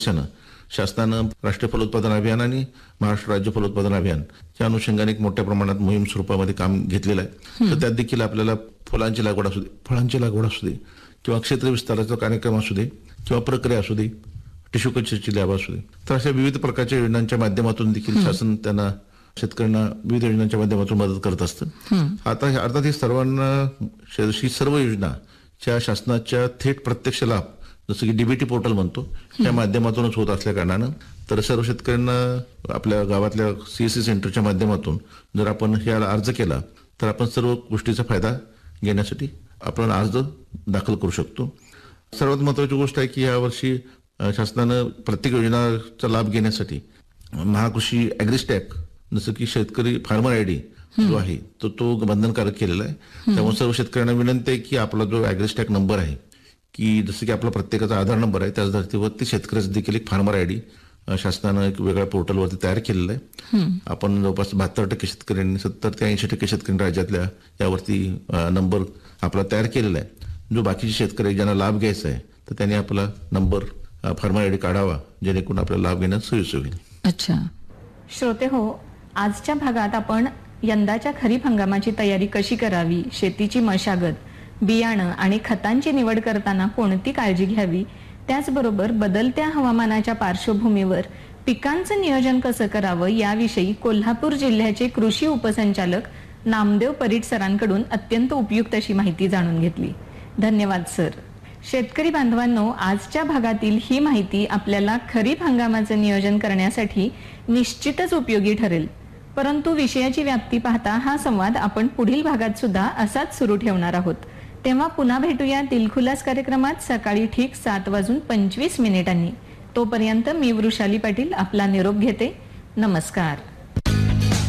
शासनानं राष्ट्रीय फलोत्पादन अभियान आणि महाराष्ट्र राज्य फलोत्पादन अभियान या अनुषंगाने एक मोठ्या प्रमाणात मोहीम स्वरूपामध्ये काम घेतलेलं आहे. तर त्यात देखील आपल्याला फुलांची लागवड असू दे, फळांची लागवड असू दे, किंवा क्षेत्र विस्ताराचा कार्यक्रम असू दे, किंवा प्रक्रिया असू दे, टिश्यू कल्चरची लॅब असू दे, तर अशा विविध प्रकारच्या योजनांच्या माध्यमातून देखील शासन त्यांना शेतकऱ्यांना विविध योजनांच्या माध्यमातून मदत करत असतं. आता अर्थात ही सर्व योजनाच्या शासनाच्या थेट प्रत्यक्ष लाभ जसं की डीबीटी पोर्टल म्हणतो त्या माध्यमातूनच होत असल्या कारणानं तर सर्व शेतकऱ्यांना आपल्या गावातल्या सीएससी सेंटरच्या माध्यमातून जर आपण याला अर्ज केला तर आपण सर्व गोष्टीचा फायदा घेण्यासाठी आपण अर्ज दाखल करू शकतो. सर्वात महत्वाची गोष्ट आहे की यावर्षी शासनानं प्रत्येक योजनाचा लाभ घेण्यासाठी महाकृषी ॲग्रिस्टॅक जसं की शेतकरी फार्मर आयडी जो आहे तो बंधनकारक केलेला आहे. त्यामुळे सर्व शेतकऱ्यांना विनंती आहे की आपला जो ॲग्रिस्टॅक नंबर आहे की जसं की आपला प्रत्येकाचा आधार नंबर आहे त्याच धर्तीवरती शेतकऱ्याचं देखील एक फार्मर आयडी शासनानं एक वेगळ्या पोर्टलवरती तयार केलेलं आहे. आपण जवळपास 72% शेतकऱ्यांनी 70 ते 80% शेतकऱ्यांनी राज्यातल्या यावरती नंबर आपला तयार केलेला आहे. जो बाकीचे शेतकरी ज्यांना लाभ घ्यायचा आहे तर त्यांनी आपला नंबर फार्मर आयडी काढावा जेणेकरून आपल्याला लाभ घेण्यास सोयीचं होईल. अच्छा श्रोते हो, आजच्या भागात आपण यंदाच्या खरीप हंगामाची तयारी कशी करावी, शेतीची मशागत, बियाणं आणि खतांची निवड करताना कोणती काळजी घ्यावी, त्याचबरोबर बदलत्या हवामानाच्या पार्श्वभूमीवर पिकांचं नियोजन कसं करावं याविषयी कोल्हापूर जिल्ह्याचे कृषी उपसंचालक नामदेव परीट सरांकडून अत्यंत उपयुक्त अशी माहिती जाणून घेतली. धन्यवाद सर. शेतकरी बांधवांनो, आजच्या भागातील ही माहिती आपल्याला खरीप हंगामाचं नियोजन करण्यासाठी निश्चितच उपयोगी ठरेल. परंतु विषयाची व्याप्ती पाहता हा संवाद आपण पुढील भागात सुद्धा असाच सुरू ठेवणार आहोत. तेव्हा पुन्हा भेटूया दिलखुलास कार्यक्रमात सकाळी ठीक 7:25 तोपर्यंत मी वृषाली पाटील आपला निरोप घेते. नमस्कार.